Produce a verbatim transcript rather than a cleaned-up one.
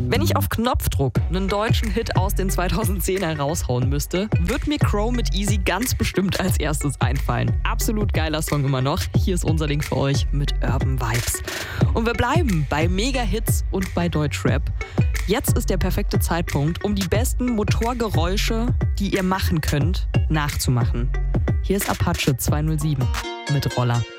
Wenn ich auf Knopfdruck einen deutschen Hit aus den zweitausendzehner raushauen müsste, wird mir Crow mit Easy ganz bestimmt als erstes einfallen. Absolut geiler Song immer noch. Hier ist unser Ding für euch mit Urban Vibes. Und wir bleiben bei Mega-Hits und bei Deutschrap. Jetzt ist der perfekte Zeitpunkt, um die besten Motorgeräusche, die ihr machen könnt, nachzumachen. Hier ist Apache zweihundertsieben mit Roller.